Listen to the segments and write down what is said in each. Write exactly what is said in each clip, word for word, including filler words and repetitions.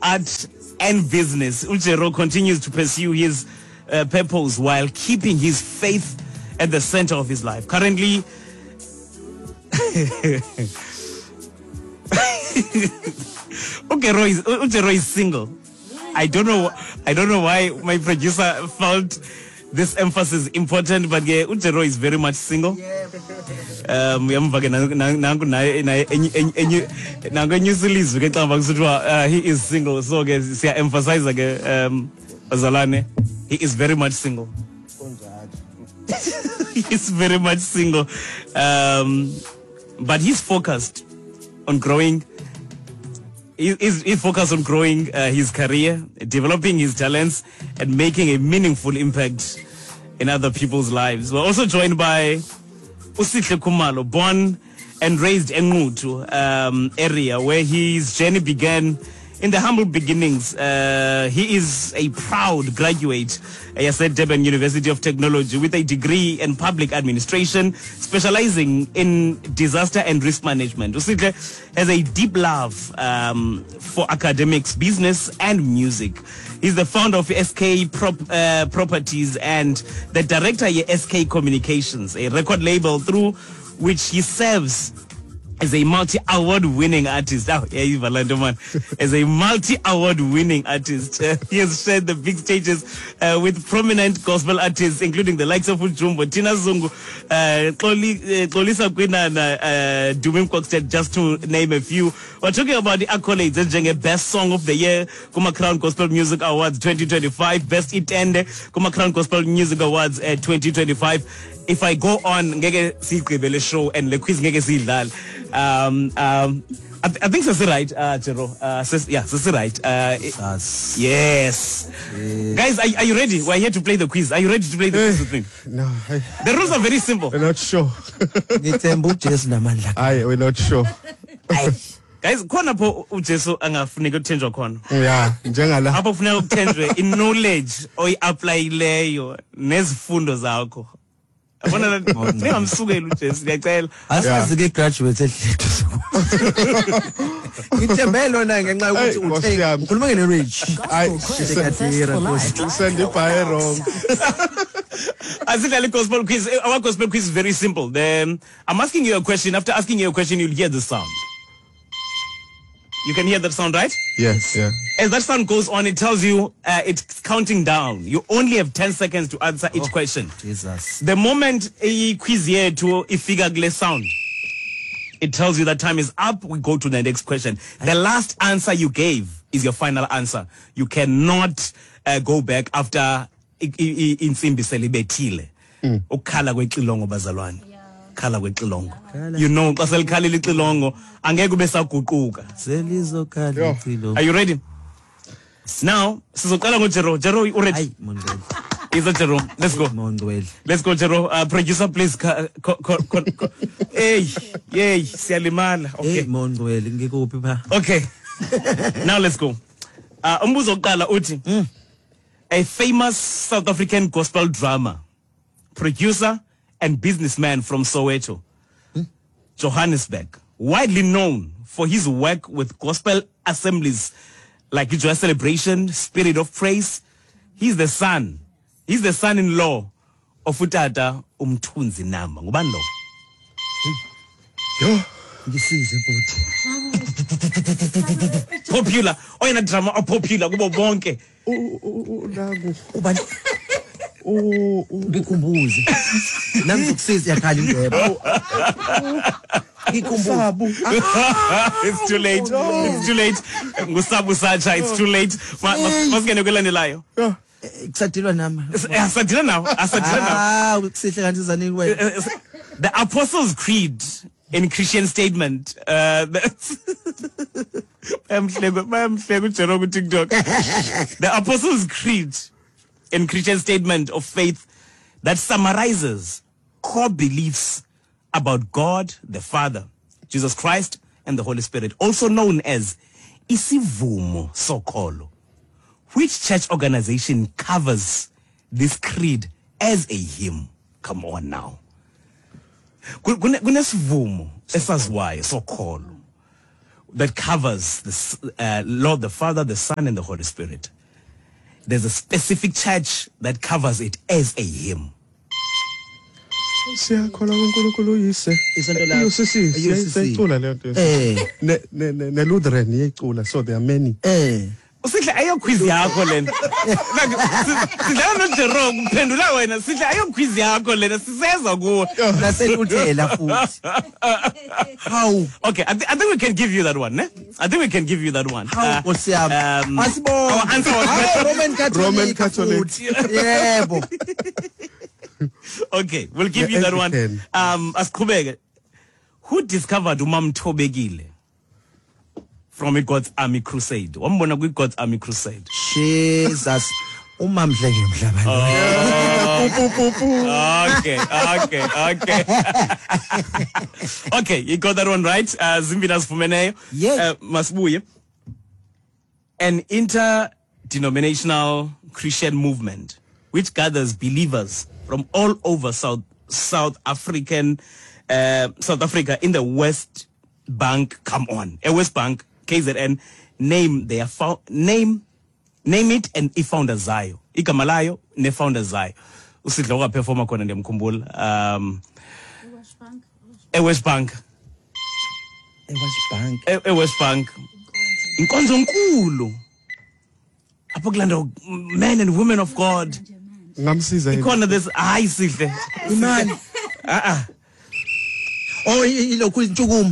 art and business, Ujero continues to pursue his uh, purpose while keeping his faith at the center of his life. Currently, Ujero is, Ujero is single. I don't know. I don't know why my producer felt this emphasis important, but yeah, Ujero is very much single. Um, he is single, so guys, emphasize again. Um, he is very much single. He is very much single, um, but he's focused on growing. He's, he's focused on growing uh, his career, developing his talents, and making a meaningful impact in other people's lives. We're also joined by Usihle Khumalo, born and raised in Ngutu um, area, where his journey began in the humble beginnings. Uh, he is a proud graduate at Durban University of Technology with a degree in public administration, specializing in disaster and risk management. Usihle has a deep love um, for academics, business, and music. He's the founder of S K Prop, uh, Properties and the director of S K Communications, a record label through which he serves as a multi-award winning artist. Oh, yeah, you Valando man. As a multi-award winning artist, uh, he has shared the big stages uh, with prominent gospel artists, including the likes of Ujumbo, Tina Zungu, uh, Xolisa Kwinana, uh, Dumim Kokstead, just to name a few. We're talking about the accolades as a Best Song of the Year, Kuma Crown Gospel Music Awards twenty twenty-five, Best Itende, Kuma Crown Gospel Music Awards uh, twenty twenty-five. If I go on, ngeke sigqibele show and le quiz ngeke sidlala. Um, um, I, th- I think that's right, uh, Jero. Uh, says, yeah, that's right. Uh, yes. yes. Guys, are, are you ready? We're here to play the quiz. Are you ready to play the quiz with me? No. I, the rules are very simple. We're not sure. I, we're not sure. Guys, khona pho uJesu angafuneka ukuthenjwa khona. Yeah, njengala. Apho kufuneka ukuthenjwe in knowledge oyi-apply-leyo nezifundo zakho. Abona ningamsukeli uJesu ngiyacela. Asazi ke graduate ehlethu. Ngithembele na ngenxa yokuthi uthe ukhuluma ngene rich. Hayi, send the fire wrong. Asidlale gospel quiz. Our gospel quiz is very simple. Then I'm asking you a question. After asking you a question, you'll hear the sound. You can hear that sound, right? Yes, yeah. As that sound goes on, it tells you uh, it's counting down. You only have ten seconds to answer each oh, question. Jesus. The moment a quiz here to a figure sound, it tells you that time is up. We go to the next question. The last answer you gave is your final answer. You cannot uh, go back after insimbi selibethile. Ukhala kwexilongo bazalwane. Khala kwexilongo. You know, xa selikhalile ixilongo angeke ube saguquka. Selizokhala ixilongo. Are you ready? Now, sizoqala ngoJero. Jero, you ready? Hayi, Mondwele. Is it Jero? Let's go. Mondwele. Let's go, Jero. Uh, producer, please. Co- co- co- co- hey, yay, siyalimala. Okay. Hey, Mondwele, ngikuphi pha? Okay. Now let's go. Uh, umbuzo oqala uthi, mm. A famous South African gospel drummer, producer, and businessman from Soweto, hmm? Johannesburg, widely known for his work with gospel assemblies like Joy Celebration, Spirit of Praise. He's the son. He's the son-in-law of Utata Umthunzi Namba. Ngubani lo? Yo, ngisize bhuti. Popular. Oyena drama o popular kubo bonke. Unaku. Ubani? Oh, ngikhumbuze. Nangizokusiza yakhala indlebe. Ngikhumbuze. It's too late. It's too late. Ngusabu Sacha, it's too late. Masingene kwelandelayo. Kusadilwa nami. Asadila now. Asadila now. Ah, ukusihle kanti zanini wena. The Apostles' Creed in Christian Statement. Uh, the Apostles' Creed in Christian Statement of Faith that summarizes core beliefs about God the Father, Jesus Christ, and the Holy Spirit, also known as Isivumo Sokolo. Which church organization covers this creed as a hymn? Come on now. Kunesivumo esaziwayo Sokolo. that covers the uh, Lord, the Father, the Son, and the Holy Spirit. There's a specific church that covers it as a hymn. Siyakholwa kuNkulunkulu uyise. Isonto la- U C C U C C. siyayicula le nto. Eh. Ne ne ne ne Lutheran iyicula, so there are many. Eh. Usihle ayo quiz yakho lena. Sidlala no Jerome kuphendula wena. Sihle ayo quiz yakho lena siseza kuwe. Naseluthela futhi. How? Okay, I, th- I think we can give you that one, ne? I think we can give you that one. How Nkosi yami? um, Asibonge. our answer was Hawu, Roman Catholic. Roman Catholic. futhi. Yebo. okay, we'll give Yeah, you that one. Anglican. Um, Asiqhubeke. Who discovered uMamthobekile from a God's Army Crusade? Wambona kwi God's Army Crusade. Jesus. Umamdlenge mhlabani. Okay, okay, okay. Okay, you got that one right. Uh, Zimbinas Fumeneyo. Yes. Uh, Masbuye. An interdenominational Christian movement which gathers believers from all over South South African uh, South Africa in the West Bank. Come on, a West Bank, K Z N. Name their fo- name, name it, and I founder Zayo. Ikamalayo ne founder Zayo. Usidlo ka performer khona ndiyamkhumbula. Um, a West Bank. E West Bank. A, a West Bank. Inkonzo nkulu. Apho kulanda men and women of God. Ngamsiza yini? Ikhona this hayi sihle. Imali. Ah ah. Oh, ilokhu intshukumo.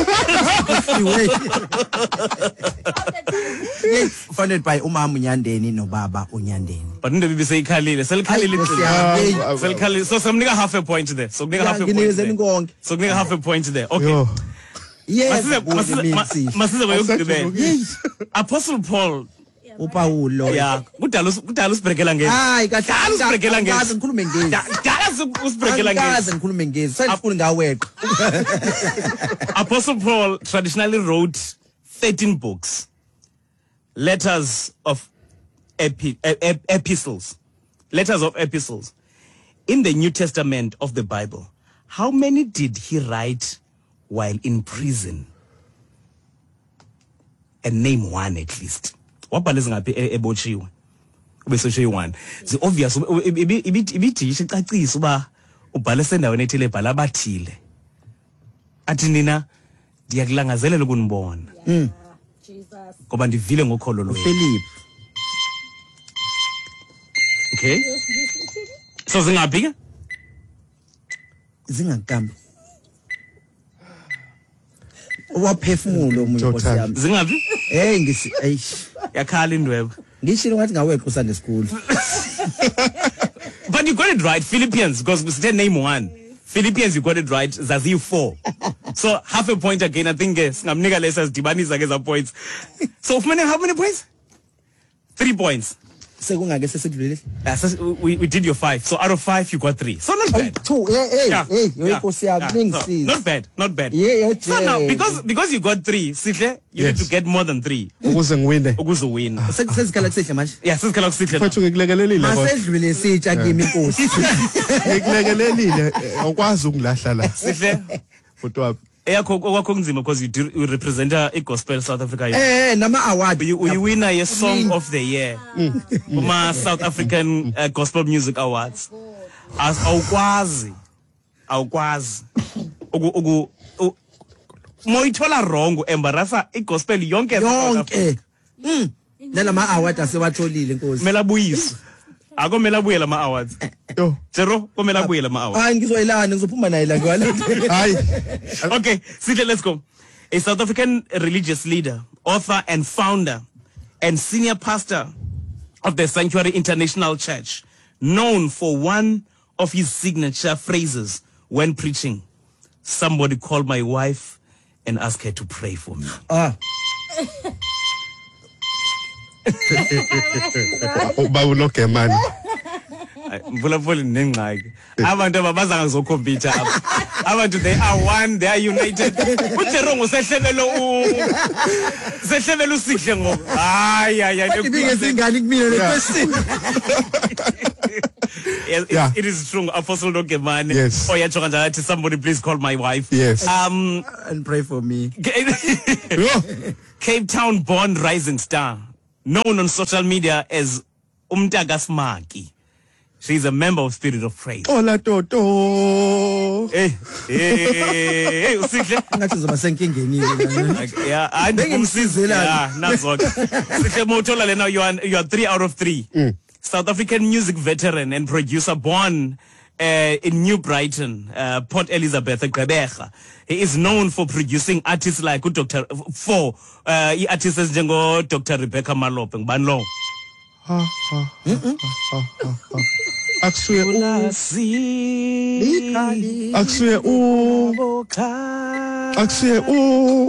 Funded by umama uNyandeni nobaba uNyandeni. But ndebe biseyikhalile. Selikhalile Nkosi icala. yami. Ah, Selikhalile. So samnika half a point there. So kunika half a point Nginikeze there. konke. So kunika half a point there. Okay. Yo. Yes. Masize masize ma- masize bayokugqibela. Yes. Apostle Paul. uPaulo Yeah, kudala kudala usibrekela ngezi. hayi kahle Dala usibrekela ngezi ngezi. ngikhulume ngezi Dala usibrekela Angikaze ngezi. ngikhulume ngezi sengifuna ngaweqa Apostle Paul traditionally wrote thirteen books, letters of epi- ep- epistles, letters of epistles. In the New Testament of the Bible, how many did he write while in prison? And name one at least. Wabhala ngaphi ebotshiwe? Ubesoshiwe one. The obvious ibithi ibithi icacisa uba ubhala sendaweni ethile bhala abathile. Athi nina ndiyakulangazelela ukunibona. mm Jesus. Ngoba ndivile ngokholo lwethu. Philip Okay? So zingaphi ke? zingakambi waphefumulo umuntu Nkosi Total. yami Zingaphi? hey ngisi eish Yakhala indwebo. ngishilo ngathi ngaweqa Sunday school But you got it right, Philippians, because we said name one. Philippians, you got it right. Zazi four. So half a point again. I think yes. Ngamnika lesa dibanisa ke za points. So how many how many points? Three points. sekungake sesedlulile Uh, so we, we did your five. So out of five, you got three. So not hey bad. two hey hey Yeah, hey yeah, Nkosi yeah. yami So, ngingisiza not bad, not bad. Yeah, yeah, So now, yeah. because because you got three, Sihle, you Yes. need to get more than three. Ukuze ngiwine. Ukuze win. sesikhala kusehle manje Yeah, Sihle Sihle. Mfethu ngikulekelelile kodwa. masedlulile sitsha kimi Nkosi Ngikulekelelile awukwazi ukungilahla la. Sihle. Kodwa Eyakho okwakho kunzima because you do, you represent a gospel South Africa. eh nama award You, you win a song of the year. Uma South African uh, Gospel Music Awards. As awukwazi. Awukwazi. Ugu ugu u- moyithola wrong embarrassa igospel yonke yonke mm nalama award asewatholile Nkosi mela buyiswa. Ako mela buyela ma awards. yo Zero komela buyela ma awards. hayi ngizoyilana ngizophuma naye la kwala hayi Okay, Sihle, let's go. A South African religious leader, author and founder and senior pastor of the Sanctuary International Church, known for one of his signature phrases when preaching. Somebody call my wife and ask her to pray for me. ah uba unogemani. Mvula mvula nengxaki. Abantu ababaza ngazocompete apha. Abantu they are one, they are united. Ujero ngosehlebelo u sehlebelo usihle ngoba. Hayi hayi hayi. ibike singani kumina le question Yes, Yeah. it, it is true. Apostle Nokemane. Yes. Oh, yeah, Chokanja, somebody please call my wife. Yes. Um, And pray for me. Yo. Cape Town born rising star, known on social media as Umtaga Smaki. She's a member of Spirit of Praise. Hola Toto. Hey, hey, hey, usihle. Ngathi uzoba senkingeni yini. Yeah, I Bengimsizela. Yeah, nazo. Sihle Motola Lena, you are you are three out of three. South African music veteran and producer born uh, in New Brighton, uh, Port Elizabeth, Gqeberha. He is known for producing artists like Doctor for uh, artists njengo Doctor Rebecca Malope Ngbanlo. Ha ha. Akusuye u. Akusuye u. Akusuye u.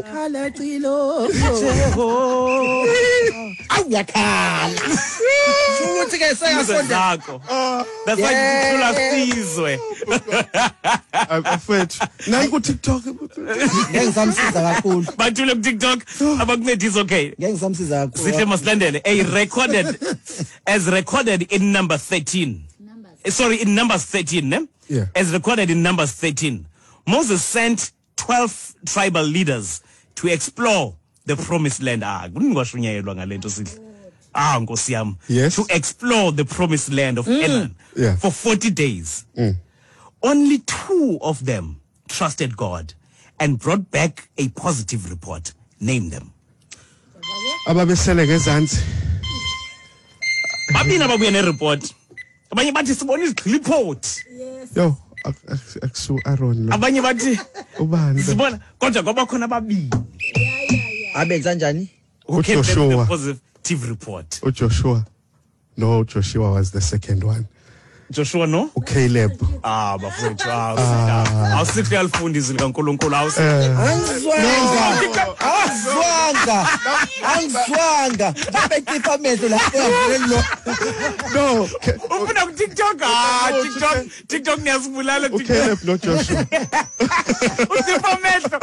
Awuyakhala. Futhi ke sayasonda. That's why Sizwe. Afethu. Nani ku TikTok. Ngeke ngisamsiza kakhulu. Bathule ku TikTok abakuncedisa is okay. Ngeke ngisamsiza kakhulu. Sihle masilandele. A recorded as recorded in number thirteen. Uh, Sorry, in Numbers thirteen, ne? Yeah. As recorded in Numbers thirteen. Moses sent twelve tribal leaders to explore the promised land. Ah, kuningwashunyayelwa ngalento sihle. Ah, Nkosi yami. Yes. To explore the promised land of Canaan Yeah. for forty days. Only two of them trusted God and brought back a positive report. Name them. Ababesele ngezansi. Babina babuya ne-report. Abanye bathi sibona iziport. Yo, akusu Aaron. Abanye bathi Ubani? sibona kodwa kwaba khona ababili. Abenza njani? Who came back with a Joshua. positive report. Joshua. No, Joshua was the second one. Joshua no? Caleb. Ah, bafowethu. Ah, awusihle alifundisi likaNkulunkulu awusihle. Angizwanga. Angizwanga. Angizwanga. Ngibetifa amehlo lapho ngavulelo. No. Ufuna ku TikTok? Ah, TikTok. TikTok niyasibulala TikTok. Caleb, not Joshua. Utifa amehlo.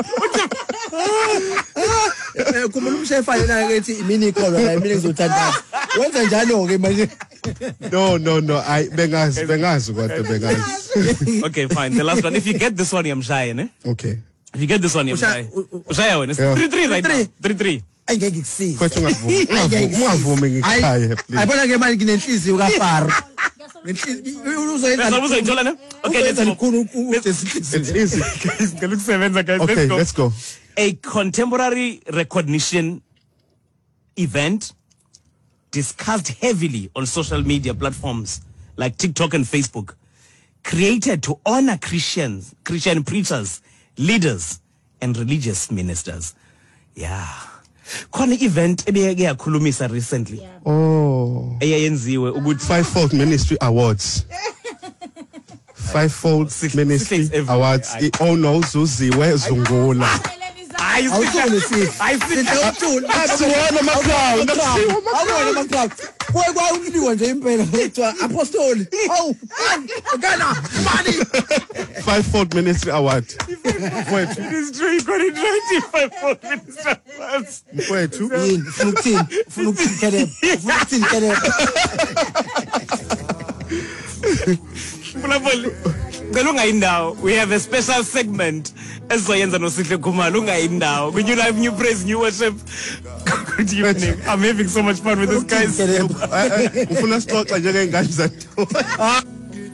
Eh kumele umshefa yena ethi imini ikholwa la imini ngizothandana. Wenza njalo ke manje. No, no, no. I bengazi, bengazi kodwa bengazi. Okay, fine. The last one. If you get this one, I'm shy, ne? Okay. If you get this one, I'm Usha- shy. u- u- Ushaya wena. Yeah. three three right now. Three. three three. Ayingeke ngikusize. Mfethu ungavumi. Ungavumi ngikhaya, please. Ayibona ke manje nginenhliziyo kaFaro. Ngenhliziyo uzoyenza Besa uzoyithola ne? Okay, let's go. It's easy. Ngicela ukusebenza guys. Okay, Let's go. let's go. A contemporary recognition event discussed heavily on social media platforms like TikTok and Facebook, created to honor Christians, Christian preachers, leaders, and religious ministers. Yeah. Khona event ebeyeke yakhulumisa recently. Oh. Eyayenziwe ukuthi Fivefold Ministry Awards. Fivefold Six- Ministry six every- Awards. I- I oh no Zuziwe Zungula. hayi Awuthuli sihle. hayi Sihle uthuli. Akuwona macrown. Awubona maklabu. Kuye kwa uliwa nje impela kuthiwa apostoli. Awu. Ngana mali. Fivefold Ministry Award. Mfethu. It is true, you got it right. Five minutes. Mfethu. Yini ufuna ukuthini? Ufuna ukuthini Caleb? Ufuna ukuthini Caleb? Mfulapoli, ngicela ungayindawo. We have a special segment esizoyenza noSihle Khumalo ungayindawo. When you live new praise, new worship. Good evening. I'm having so much fun with this guys. Caleb. Ufuna sixoxa njengengane zanto.